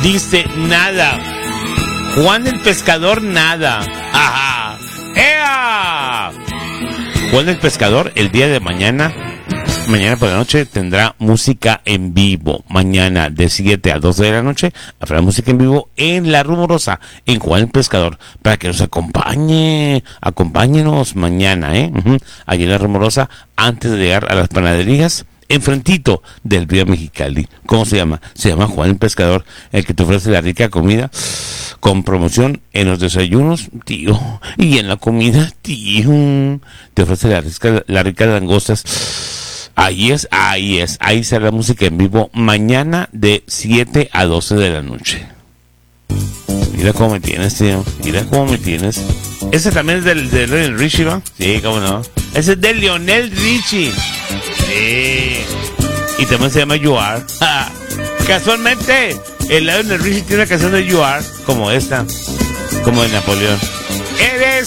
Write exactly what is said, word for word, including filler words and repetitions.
dice nada. Juan el Pescador, nada. ¡Ajá! ¡Ea! Juan el Pescador, el día de mañana, mañana por la noche, tendrá música en vivo. Mañana de siete a doce de la noche habrá música en vivo en La Rumorosa, en Juan el Pescador, para que nos acompañe. Acompáñenos mañana, ¿eh? Uh-huh. Allí en La Rumorosa, antes de llegar a las panaderías, enfrentito del Río Mexicali. ¿Cómo se llama? Se llama Juan el Pescador, el que te ofrece la rica comida con promoción en los desayunos, tío, y en la comida, tío. Te ofrece la rica, la rica langostas. Ahí es, ahí es, ahí será la música en vivo mañana de siete a doce de la noche. Mira cómo me tienes, tío, mira cómo me tienes. Ese también es del, de Lionel Richie, ¿no? Sí, cómo no. Ese es de Lionel Richie. Sí. Y también se llama You Are. Casualmente, el Lionel Richie tiene una canción de You Are, como esta, como de Napoleón. Eres